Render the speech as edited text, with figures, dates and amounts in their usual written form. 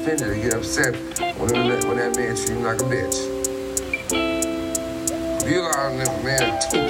offended or get upset when that man treat him like a bitch. If you allow a man to